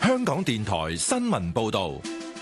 香港電台新聞報道。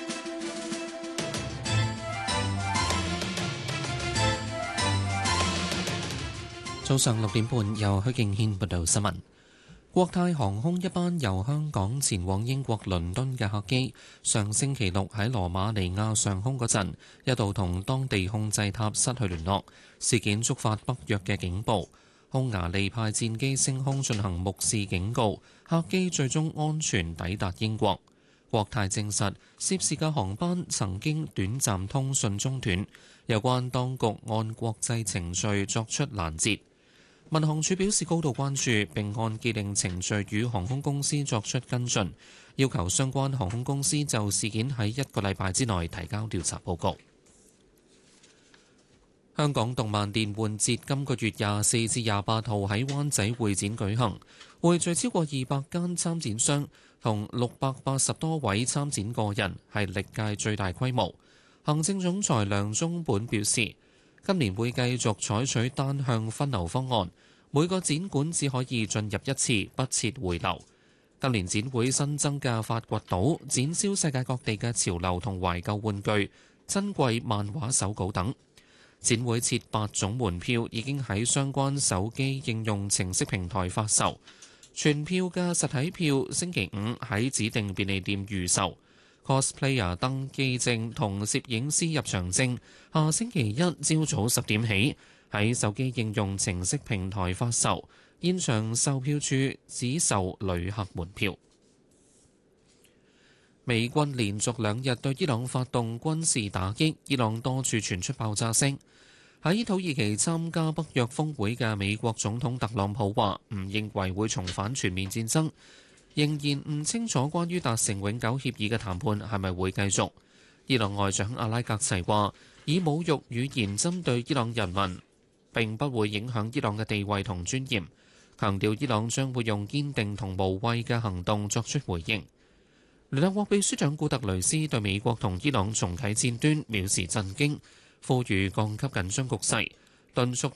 早上6點半，由許敬軒報道新聞。國泰航空一班由香港前往英國倫敦嘅客機，上星期六喺羅馬尼亞上空嗰陣，一度同當地控制塔失去聯絡，事件觸發北約嘅警報。匈牙利派戰機升空進行目視警告，客機最終安全抵達英國。國泰證實涉事嘅航班曾經短暫通訊中斷，有關當局按國際程序作出攔截。民航處表示高度關注，並按既定程序與航空公司作出跟進，要求相關航空公司就事件喺1個禮拜之內提交調查報告。香港動漫電玩節今個月24至28號喺灣仔會展舉行，匯聚超過200間參展商同680多位參展個人，係歷屆最大規模。行政總裁梁宗本表示，今年會繼續採取單向分流方案，每個展館只可以進入一次，不設回流。今年展會新增嘅發掘島，展銷世界各地嘅潮流同懷舊玩具、珍貴漫畫手稿等。展會設8種門票，已經喺相關手機應用程式平台發售。全票嘅實體票星期5喺指定便利店預售。cosplayer 登記證同攝影師入場證下星期一朝早10點起喺手機應用程式平台發售，現場售票處只售旅客門票。美軍連續2日對伊朗發動軍事打擊，伊朗多處傳出爆炸聲。喺土耳其參加北約峰會嘅美國總統特朗普話唔認為會重返全面戰爭，仍然唔清楚關於達成永久協議嘅談判係咪會繼續。伊朗外長阿拉格齊話，以侮辱語言針對伊朗人民並不會影響伊朗嘅地位同尊嚴，強調伊朗將會用堅定同無畏嘅行動作出回應。聯合國秘書長古特雷斯對美國同伊朗重啟戰端表示震驚，呼籲降級緊張局勢，敦促